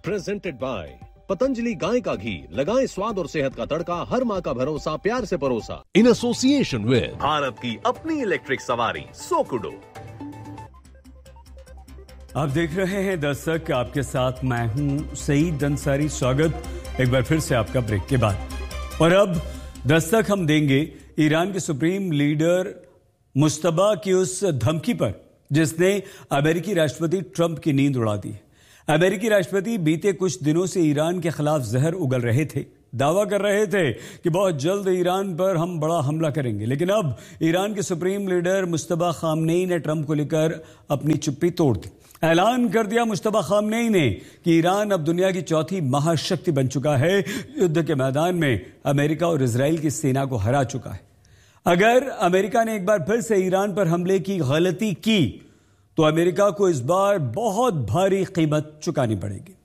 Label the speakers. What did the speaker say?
Speaker 1: Presented by Patanjali गाय का घी, लगाएं स्वाद और सेहत का तड़का, हर माँ का भरोसा, प्यार से परोसा। इन एसोसिएशन विद भारत की अपनी इलेक्ट्रिक सवारी सोकुडो।
Speaker 2: आप देख रहे हैं दस्तक, आपके साथ मैं हूं सईद अंसारी। स्वागत एक बार फिर से आपका ब्रेक के बाद। और अब दस्तक हम देंगे ईरान के सुप्रीम लीडर मुश्तबा की उस धमकी पर जिसने अमेरिकी राष्ट्रपति ट्रंप की नींद उड़ा दी। अमेरिकी राष्ट्रपति बीते कुछ दिनों से ईरान के खिलाफ जहर उगल रहे थे, दावा कर रहे थे कि बहुत जल्द ईरान पर हम बड़ा हमला करेंगे। लेकिन अब ईरान के सुप्रीम लीडर मुश्तबा खामनेई ने ट्रंप को लेकर अपनी चुप्पी तोड़ दी। ऐलान कर दिया मुश्तबा खामनेई ने कि ईरान अब दुनिया की चौथी महाशक्ति बन चुका है, युद्ध के मैदान में अमेरिका और इजराइल की सेना को हरा चुका है। अगर अमेरिका ने एक बार फिर से ईरान पर हमले की गलती की तो अमेरिका को इस बार बहुत भारी कीमत चुकानी पड़ेगी।